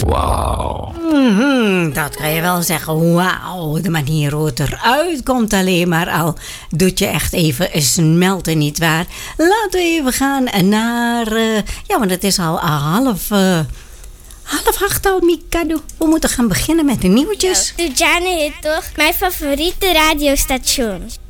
Wauw. Dat kan je wel zeggen. Wauw, de manier hoe het eruit komt alleen maar al. Doet je echt even smelten, nietwaar? Laten we even gaan naar... want het is al half 8 al, Mikado. We moeten gaan beginnen met de nieuwtjes. Suzanne is toch mijn favoriete radiostation.